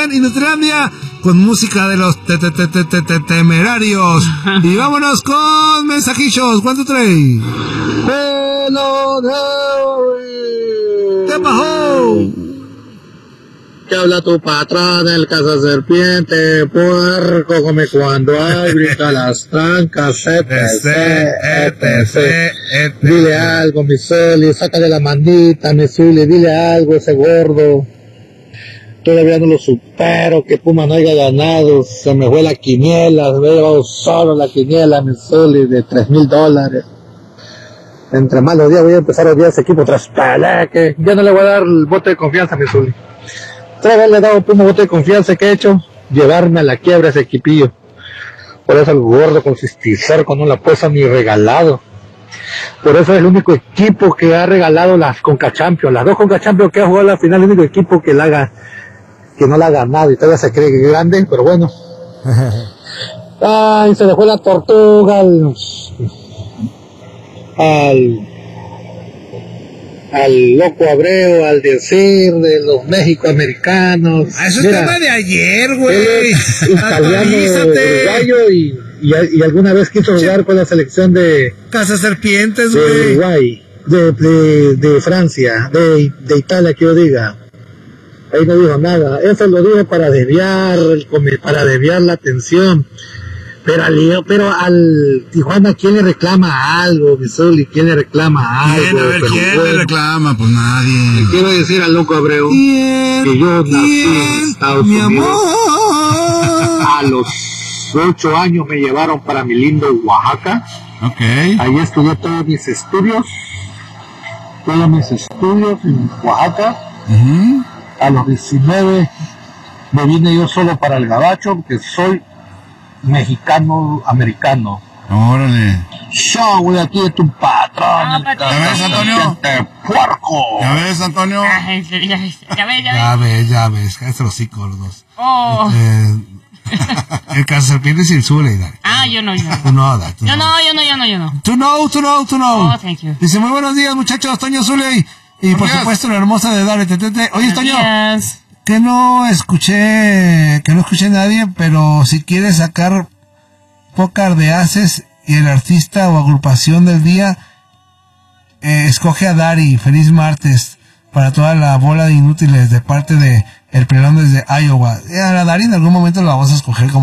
Juan y Nutrilandia con música de los Temerarios. Y vámonos con mensajillos. ¿Cuánto trae? ¿Qué pasó? ¿Qué habla tu patrón, el cazaserpiente? Puerco come cuando hay, brinca las trancas, etc. Dile algo, mi Zuli, sácale la mandita, mi Zuli, dile algo, ese gordo. Todavía no lo supero, que Puma no haya ganado, se me fue la quiniela, se me ha llevado solo la quiniela, mi Zuli, de $3,000. Entre más los días voy a empezar a odiar ese equipo tras Pelé, que ya no le voy a dar el voto de confianza a mi Zuli. 3 veces le he dado a Puma voto de confianza que he hecho, llevarme a la quiebra ese equipillo. Por eso el gordo con Cisticerco no la ha puesto ni regalado. Por eso es el único equipo que ha regalado las Conca Champions, las 2 Conca Champions que ha jugado a la final, el único equipo que no la ha ganado y todavía se cree que es grande, pero bueno. Ay, se dejó la tortuga al loco Abreu, al decir de los mexicoamericanos. Eso es tema de ayer, güey. Italiano, uruguayo y alguna vez quiso jugar con la selección de Cazaserpientes, de güey. Uruguay, de Francia, de Italia, que yo diga. Ahí no dijo nada. Eso lo dijo para desviar la atención. Pero al Tijuana, ¿quién le reclama algo, mi Zuli? ¿Quién le reclama algo? ¿Quién? A ver, ¿quién le reclama? Pues nadie. Le quiero decir al loco Abreu que yo nací en Estados Unidos. A los 8 años me llevaron para mi lindo Oaxaca. Okay. Ahí estudié todos mis estudios en Oaxaca. Uh-huh. A los 19 me vine yo solo para el gabacho, porque soy mexicano-americano. Órale. Yo, güey, aquí es tu patrón. ¿Ya ves, Antonio? ¡Puerco! ¿Ya ves, Antonio? Ya ves. Ya ves. Cállate los hocico, los dos. Oh. El Cazaserpientes y el Zuli. Yo no. Tú no, Dad. Yo no. Tú no. Oh, thank you. Dice, muy buenos días, muchachos. Toño, Zuli. Y por supuesto, la hermosa de Dale Tetete. Oye, Toño. Que no escuché nadie, pero si quieres sacar pócar de haces y el artista o agrupación del día, escoge a Dari. Feliz martes para toda la bola de inútiles de parte de El Pelón desde Iowa. A la Dari en algún momento la vamos a escoger como